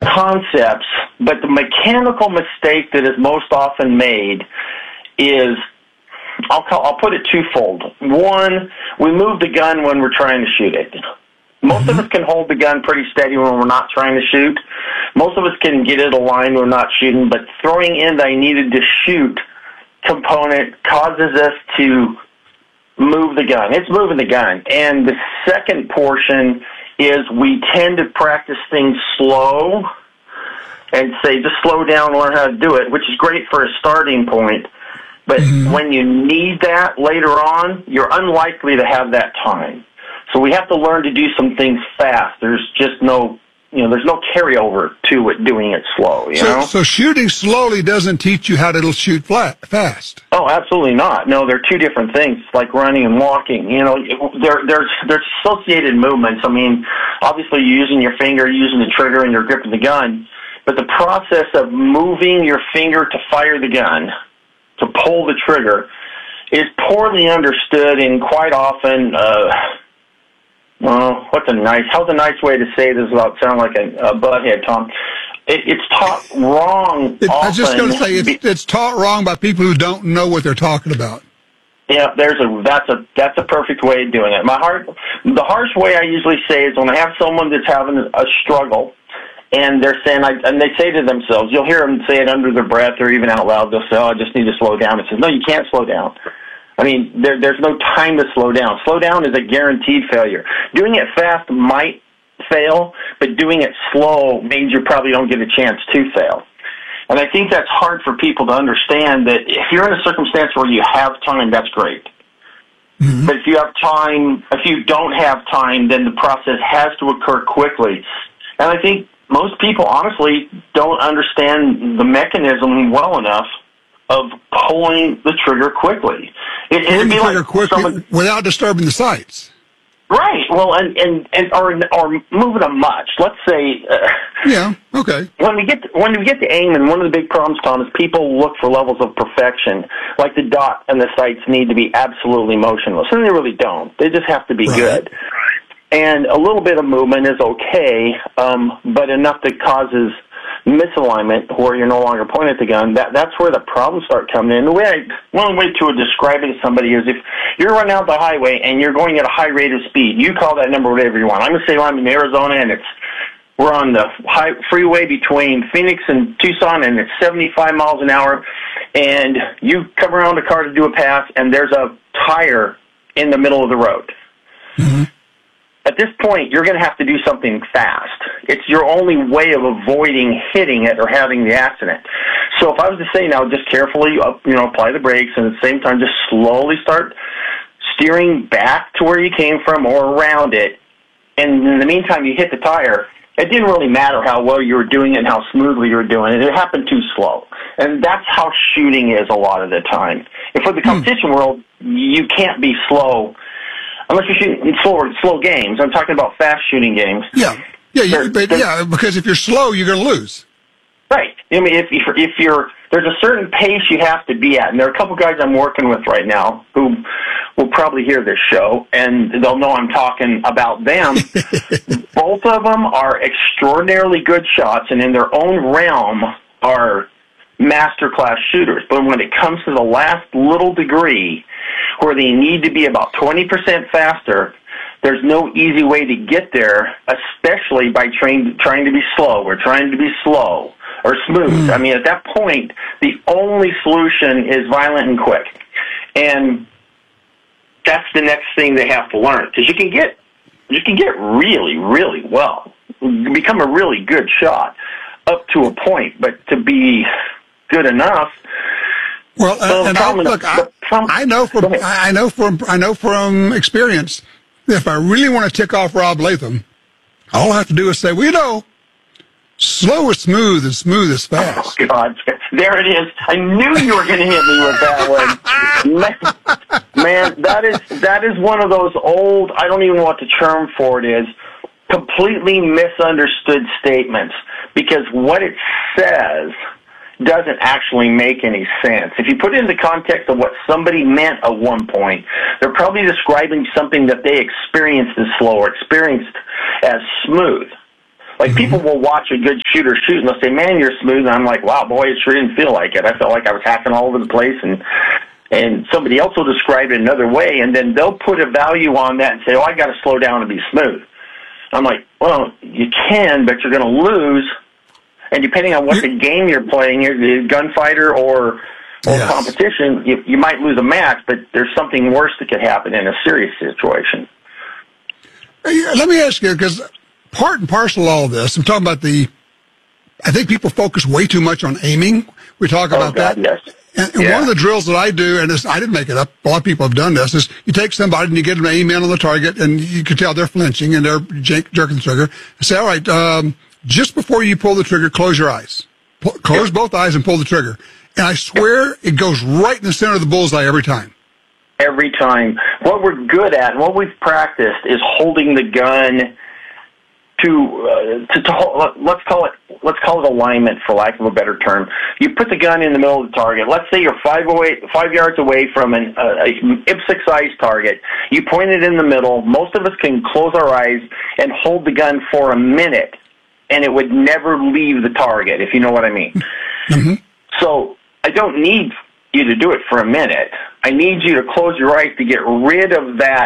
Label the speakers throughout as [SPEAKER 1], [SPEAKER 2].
[SPEAKER 1] concepts, but the mechanical mistake that is most often made is, I'll put it twofold. One, we move the gun when we're trying to shoot it. Most of us can hold the gun pretty steady when we're not trying to shoot. Most of us can get it aligned when we're not shooting, but throwing in the I needed to shoot component causes us to move the gun. It's moving the gun. And the second portion is we tend to practice things slow and say, just slow down and learn how to do it, which is great for a starting point. But when you need that later on, you're unlikely to have that time. So we have to learn to do some things fast. There's just no, there's no carryover to it doing it slow, you know?
[SPEAKER 2] So shooting slowly doesn't teach you how to shoot fast.
[SPEAKER 1] Oh, absolutely not. No, they're two different things, like running and walking. There's associated movements. I mean, obviously you're using your finger, using the trigger, and you're gripping the gun. But the process of moving your finger to fire the gun, to pull the trigger, is poorly understood and quite often, how's a nice way to say this without sounding like a butthead, Tom? It's taught wrong often.
[SPEAKER 2] I was just going to say, it's taught wrong by people who don't know what they're talking about.
[SPEAKER 1] Yeah, that's a perfect way of doing it. The harsh way I usually say is when I have someone that's having a struggle, and they're saying, and they say to themselves, you'll hear them say it under their breath or even out loud, they'll say, I just need to slow down. It says, no, you can't slow down. I mean, there's no time to slow down. Slow down is a guaranteed failure. Doing it fast might fail, but doing it slow means you probably don't get a chance to fail. And I think that's hard for people to understand, that if you're in a circumstance where you have time, that's great. Mm-hmm. But if you don't have time, then the process has to occur quickly. And I think most people, honestly, don't understand the mechanism well enough of pulling the trigger quickly. It'd be like
[SPEAKER 2] quickly without disturbing the sights.
[SPEAKER 1] Right. Well, or moving them much. Let's say.
[SPEAKER 2] Yeah. Okay.
[SPEAKER 1] When we get to aim, and one of the big problems, Tom, is people look for levels of perfection. Like the dot and the sights need to be absolutely motionless, and they really don't. They just have to be good. And a little bit of movement is okay, but enough that causes misalignment where you're no longer pointing at the gun, that's where the problems start coming in. One way to describe it to somebody is if you're running out the highway and you're going at a high rate of speed, you call that number whatever you want. I'm going to say I'm in Arizona and we're on the freeway between Phoenix and Tucson and it's 75 miles an hour, and you come around the car to do a pass and there's a tire in the middle of the road. Mm-hmm. At this point, you're going to have to do something fast. It's your only way of avoiding hitting it or having the accident. So if I was to say now, just carefully, apply the brakes, and at the same time, just slowly start steering back to where you came from or around it, and in the meantime, you hit the tire, it didn't really matter how well you were doing it and how smoothly you were doing it. It happened too slow. And that's how shooting is a lot of the time. And for the competition world, you can't be slow unless you're shooting slow games. I'm talking about fast shooting games.
[SPEAKER 2] Yeah, because if you're slow, you're going to lose.
[SPEAKER 1] Right. I mean, if there's a certain pace you have to be at, and there are a couple guys I'm working with right now who will probably hear this show, and they'll know I'm talking about them. Both of them are extraordinarily good shots, and in their own realm are master-class shooters. But when it comes to the last little degree, where they need to be about 20% faster, there's no easy way to get there, especially by trying to be slow. We're trying to be slow or smooth. I mean, at that point, the only solution is violent and quick. And that's the next thing they have to learn. Because you can get really, really well, become a really good shot up to a point, but to be good enough.
[SPEAKER 2] Well, I know from experience that if I really want to tick off Rob Latham, all I have to do is say, slow is smooth and smooth is fast.
[SPEAKER 1] Oh, God. There it is. I knew you were going to hit me with that one. Man, that is one of those old, I don't even know what the term for it is, completely misunderstood statements, because what it says doesn't actually make any sense. If you put it in the context of what somebody meant at one point, they're probably describing something that they experienced as slow or experienced as smooth. Like, people will watch a good shooter shoot, and they'll say, man, you're smooth. And I'm like, wow, boy, it sure didn't feel like it. I felt like I was hacking all over the place, and somebody else will describe it another way, and then they'll put a value on that and say, oh, I got to slow down and be smooth. I'm like, well, you can, but you're going to lose. And depending on what the game you're playing, you're a gunfighter or competition, you might lose a match, but there's something worse that could happen in a serious situation.
[SPEAKER 2] Let me ask you, because part and parcel of all of this, I'm talking about I think people focus way too much on aiming. We talk about that.
[SPEAKER 1] Yes.
[SPEAKER 2] And one of the drills that I do, and I didn't make it up, a lot of people have done this, is you take somebody and you get them to aim in on the target, and you can tell they're flinching and they're jerking the trigger. And say, all right, just before you pull the trigger, close your eyes. Close both eyes and pull the trigger. And I swear it goes right in the center of the bullseye every time.
[SPEAKER 1] Every time. What we're good at and what we've practiced is holding the gun to let's call it alignment, for lack of a better term. You put the gun in the middle of the target. Let's say you're 5 yards away from an IPSC-sized target. You point it in the middle. Most of us can close our eyes and hold the gun for a minute, and it would never leave the target, if you know what I mean.
[SPEAKER 2] Mm-hmm.
[SPEAKER 1] So I don't need you to do it for a minute. I need you to close your eyes to get rid of that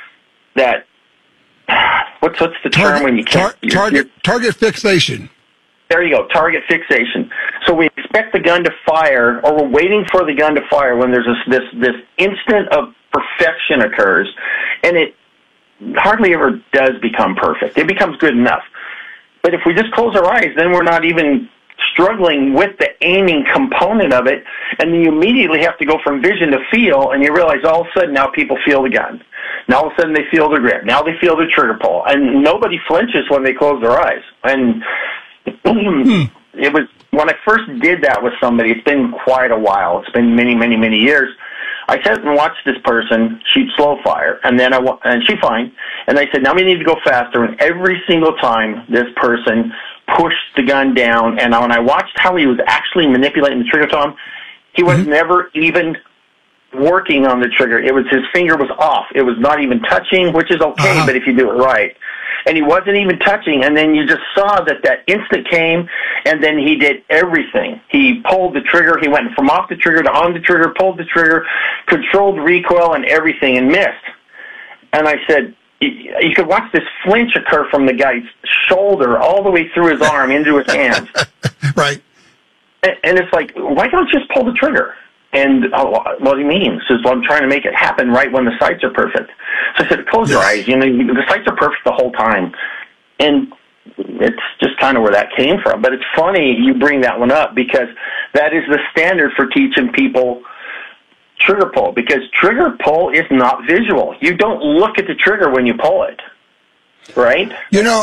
[SPEAKER 1] what's the term when you can't...
[SPEAKER 2] Target fixation.
[SPEAKER 1] There you go, target fixation. So we expect the gun to fire, or we're waiting for the gun to fire when there's this instant of perfection occurs, and it hardly ever does become perfect. It becomes good enough. But if we just close our eyes, then we're not even struggling with the aiming component of it, and then you immediately have to go from vision to feel, and you realize all of a sudden now people feel the gun. Now all of a sudden they feel the grip. Now they feel the trigger pull, and nobody flinches when they close their eyes. And it was when I first did that with somebody. It's been quite a while. It's been many, many, many years. I sat and watched this person shoot slow fire, and she's fine. And I said, now we need to go faster. And every single time this person pushed the gun down, and when I watched how he was actually manipulating the trigger, Tom, he was never even working on the trigger. It was his finger was off. It was not even touching, which is okay, but if you do it right. And he wasn't even touching, and then you just saw that instant came, and then he did everything. He pulled the trigger. He went from off the trigger to on the trigger, pulled the trigger, controlled recoil and everything, and missed. And I said, you could watch this flinch occur from the guy's shoulder all the way through his arm into his hands.
[SPEAKER 2] Right.
[SPEAKER 1] And it's like, why don't you just pull the trigger? And what he means is, well, I'm trying to make it happen right when the sights are perfect. So I said, close your eyes. You know, the sights are perfect the whole time. And it's just kind of where that came from. But it's funny you bring that one up, because that is the standard for teaching people trigger pull, because trigger pull is not visual. You don't look at the trigger when you pull it, right?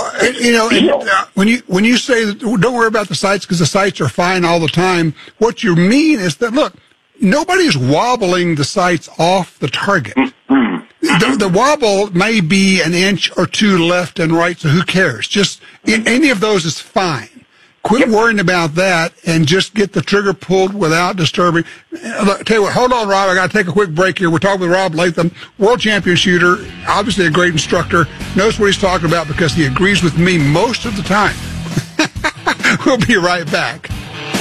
[SPEAKER 2] When you say don't worry about the sights because the sights are fine all the time, what you mean is that, look, nobody's wobbling the sights off the target. The wobble may be an inch or two left and right, so who cares? Just any of those is fine. Quit worrying about that and just get the trigger pulled without disturbing. Look, tell you what, hold on, Rob. I got to take a quick break here. We're talking with Rob Leatham, world champion shooter, obviously a great instructor, knows what he's talking about because he agrees with me most of the time. We'll be right back.